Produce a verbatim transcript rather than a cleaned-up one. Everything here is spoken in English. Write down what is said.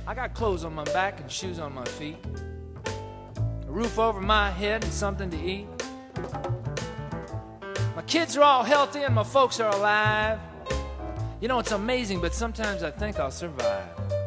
I got clothes on my back and shoes on my feet, a roof over my head and something to eat. My kids are all healthy and my folks are alive. You know, it's amazing, but sometimes I think I'll survive.